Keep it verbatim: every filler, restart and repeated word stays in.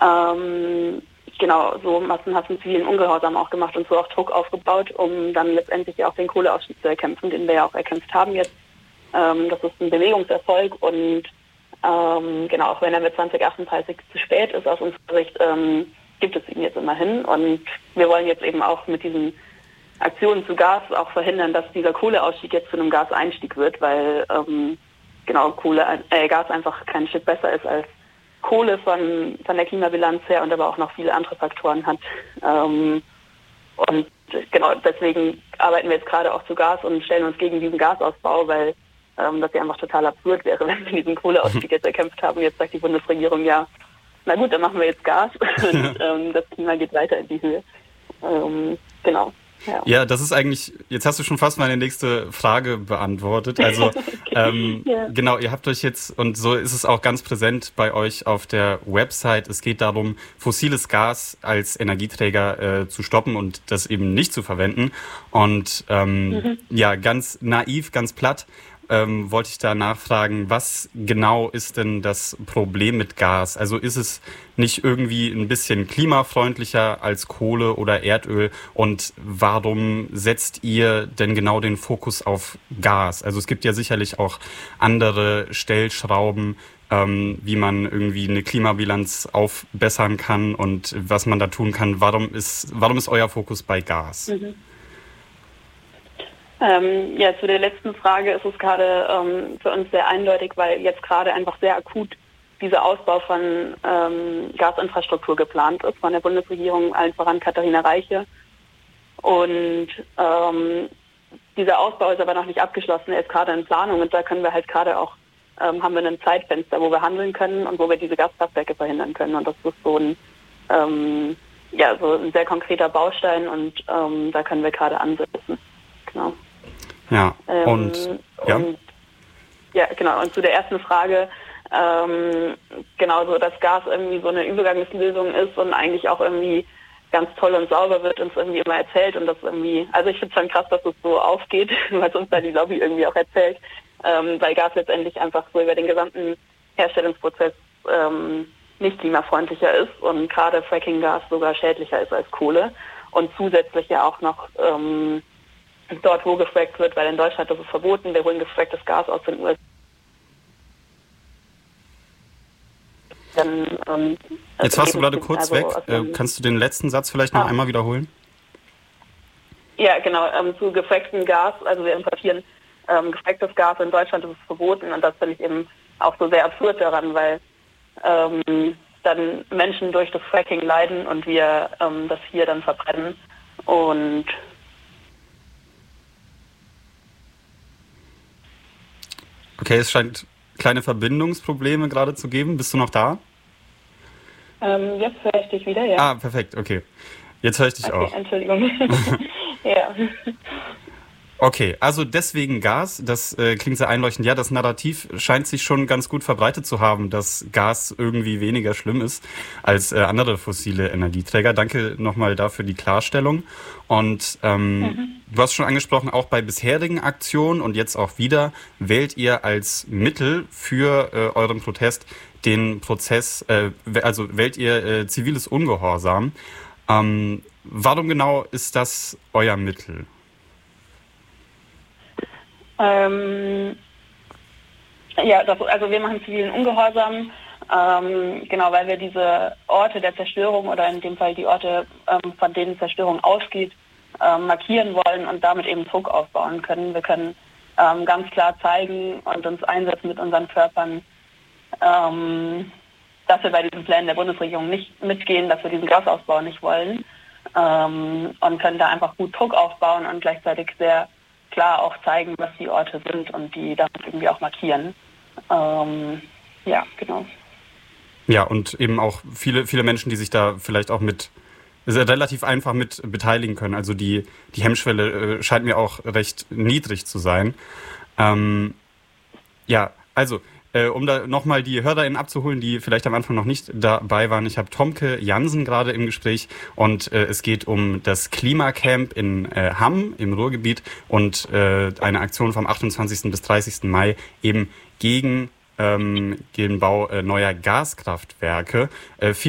Ähm, genau, so massenhaften zivilen Ungehorsam auch gemacht und so auch Druck aufgebaut, um dann letztendlich ja auch den Kohleausstieg zu erkämpfen, den wir ja auch erkämpft haben jetzt. Ähm, das ist ein Bewegungserfolg und ähm, genau, auch wenn er mit zwanzig achtunddreißig zu spät ist aus unserer Sicht, ähm, gibt es ihn jetzt immerhin. Und wir wollen jetzt eben auch mit diesen Aktionen zu Gas auch verhindern, dass dieser Kohleausstieg jetzt zu einem Gaseinstieg wird, weil ähm, genau Kohle, äh, Gas einfach kein Stück besser ist als Kohle von, von der Klimabilanz her und aber auch noch viele andere Faktoren hat. Ähm, und genau deswegen arbeiten wir jetzt gerade auch zu Gas und stellen uns gegen diesen Gasausbau, weil ähm, das ja einfach total absurd wäre, wenn wir diesen Kohleausstieg jetzt erkämpft haben. Jetzt sagt die Bundesregierung, ja, na gut, dann machen wir jetzt Gas und ähm, das Klima geht weiter in die Höhe. Ähm, genau. Ja. ja, das ist eigentlich, jetzt hast du schon fast meine nächste Frage beantwortet. Also okay. ähm, ja. genau, ihr habt euch jetzt, und so ist es auch ganz präsent bei euch auf der Website, es geht darum, fossiles Gas als Energieträger äh, zu stoppen und das eben nicht zu verwenden. Und ähm, mhm. ja, ganz naiv, ganz platt, Ähm, wollte ich da nachfragen, was genau ist denn das Problem mit Gas? Also ist es nicht irgendwie ein bisschen klimafreundlicher als Kohle oder Erdöl? Und warum setzt ihr denn genau den Fokus auf Gas? Also es gibt ja sicherlich auch andere Stellschrauben, ähm, wie man irgendwie eine Klimabilanz aufbessern kann und was man da tun kann. Warum ist, warum ist euer Fokus bei Gas? Mhm. Ähm, ja, zu der letzten Frage ist es gerade ähm, für uns sehr eindeutig, weil jetzt gerade einfach sehr akut dieser Ausbau von ähm, Gasinfrastruktur geplant ist von der Bundesregierung, allen voran Katharina Reiche. Und ähm, dieser Ausbau ist aber noch nicht abgeschlossen, er ist gerade in Planung und da können wir halt gerade auch, ähm, haben wir ein Zeitfenster, wo wir handeln können und wo wir diese Gaskraftwerke verhindern können. Und das ist so ein, ähm, ja, so ein sehr konkreter Baustein und ähm, da können wir gerade ansetzen. Genau. Ja, und, ähm, ja. und ja, genau, und zu der ersten Frage, ähm, genau so, dass Gas irgendwie so eine Übergangslösung ist und eigentlich auch irgendwie ganz toll und sauber wird, uns irgendwie immer erzählt und das irgendwie, also ich finde es schon krass, dass es so aufgeht, was uns da die Lobby irgendwie auch erzählt, ähm, weil Gas letztendlich einfach so über den gesamten Herstellungsprozess ähm, nicht klimafreundlicher ist und gerade Fracking-Gas sogar schädlicher ist als Kohle und zusätzlich ja auch noch ähm, dort, wo gefrackt wird, weil in Deutschland das ist verboten, wir holen gefracktes Gas aus den U S A. Dann, ähm, Jetzt warst du gerade kurz also weg. Äh, kannst du den letzten Satz vielleicht noch ah. einmal wiederholen? Ja, genau. Ähm, zu gefracktem Gas, also wir importieren ähm, gefracktes Gas in Deutschland, das ist verboten und das finde ich eben auch so sehr absurd daran, weil ähm, dann Menschen durch das Fracking leiden und wir ähm, das hier dann verbrennen und okay, es scheint kleine Verbindungsprobleme gerade zu geben. Bist du noch da? Ähm, jetzt höre ich dich wieder, ja. Ah, perfekt, okay. Jetzt höre ich dich okay, auch. Entschuldigung. ja. Okay, also deswegen Gas, das äh, klingt sehr einleuchtend. Ja, das Narrativ scheint sich schon ganz gut verbreitet zu haben, dass Gas irgendwie weniger schlimm ist als äh, andere fossile Energieträger. Danke nochmal dafür die Klarstellung. Und ähm, mhm. du hast schon angesprochen, auch bei bisherigen Aktionen und jetzt auch wieder, wählt ihr als Mittel für äh, euren Protest den Prozess, äh, also wählt ihr äh, ziviles Ungehorsam. Ähm, warum genau ist das euer Mittel? Ähm, ja, das, also wir machen zivilen Ungehorsam, ähm, genau, weil wir diese Orte der Zerstörung oder in dem Fall die Orte, ähm, von denen Zerstörung ausgeht, ähm, markieren wollen und damit eben Druck aufbauen können. Wir können ähm, ganz klar zeigen und uns einsetzen mit unseren Körpern, ähm, dass wir bei diesen Plänen der Bundesregierung nicht mitgehen, dass wir diesen Gasausbau nicht wollen ähm, und können da einfach gut Druck aufbauen und gleichzeitig sehr klar auch zeigen, was die Orte sind und die damit irgendwie auch markieren. Ähm, ja, genau. Ja, und eben auch viele, viele Menschen, die sich da vielleicht auch mit relativ einfach mit beteiligen können. Also die, die Hemmschwelle äh, scheint mir auch recht niedrig zu sein. Ähm, ja, also Äh, um da nochmal die HörerInnen abzuholen, die vielleicht am Anfang noch nicht dabei waren. Ich habe Tomke Jansen gerade im Gespräch und äh, es geht um das Klimacamp in äh, Hamm im Ruhrgebiet und äh, eine Aktion vom achtundzwanzigsten bis dreißigsten Mai eben gegen ähm, den Bau äh, neuer Gaskraftwerke. Äh,